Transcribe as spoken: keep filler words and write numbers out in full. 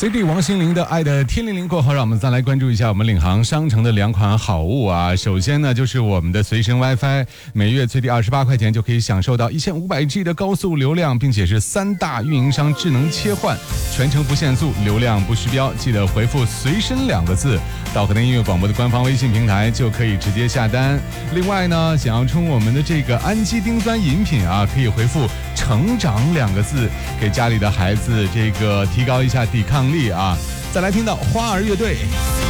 C D 王心凌的《爱的天灵灵》过后，让我们再来关注一下我们领航商城的两款好物啊。首先呢，就是我们的随身 WiFi， 每月最低二十八块钱就可以享受到一千五百 G 的高速流量，并且是三大运营商智能切换，全程不限速，流量不虚标。记得回复随身两个字到河南音乐广播的官方微信平台，就可以直接下单。另外呢，想要冲我们的这个氨基丁酸饮品啊，可以回复成长两个字，给家里的孩子这个提高一下抵抗力啊。再来听到花儿乐队。